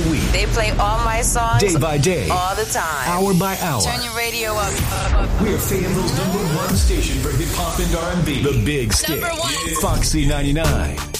week. They play all my songs. Day by day. All the time. Hour by hour. Turn your radio up. We're Fayetteville's #1 station for hip-hop and R&B. The Big Stick. #1. Foxy 99.